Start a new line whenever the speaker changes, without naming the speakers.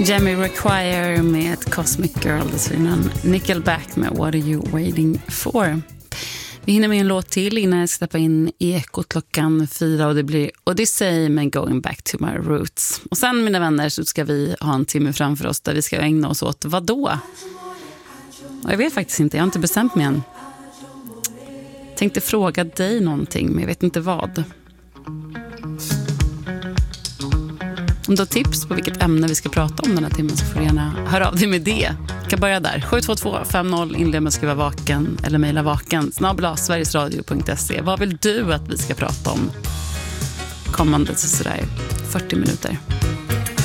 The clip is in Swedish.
Jamiroquai med Cosmic Girl, dessförinnan Nickelback med What Are You Waiting For. Vi hinner med en låt till innan jag släpper in Ekot klockan 4 och det blir Odyssey med Going Back to My Roots. Och sen, mina vänner, så ska vi ha en timme framför oss där vi ska ägna oss åt vad då? Och jag vet faktiskt inte, jag har inte bestämt mig än. Tänkte fråga dig någonting, men jag vet inte vad. Om du har tips på vilket ämne vi ska prata om den här timmen så får du gärna höra av dig med det. Jag kan börja där. 72250 inled med att skriva vaken eller mejla vaken @sverigesradio.se. Vad vill du att vi ska prata om kommande sådär 40 minuter?